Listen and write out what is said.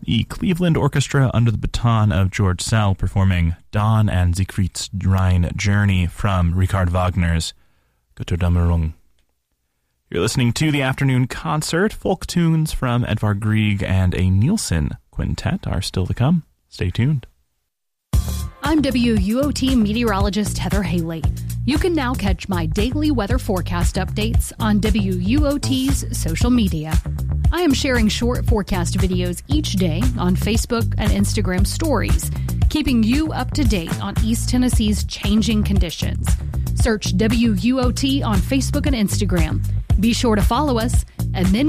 The Cleveland Orchestra under the baton of George Szell performing Don and Siegfried's Rhine Journey from Richard Wagner's Götterdämmerung. You're listening to the afternoon concert. Folk tunes from Edvard Grieg and a Nielsen quintet are still to come. Stay tuned. I'm WUOT meteorologist Heather Haley. You can now catch my daily weather forecast updates on WUOT's social media. I am sharing short forecast videos each day on Facebook and Instagram stories, keeping you up to date on East Tennessee's changing conditions. Search WUOT on Facebook and Instagram. Be sure to follow us and then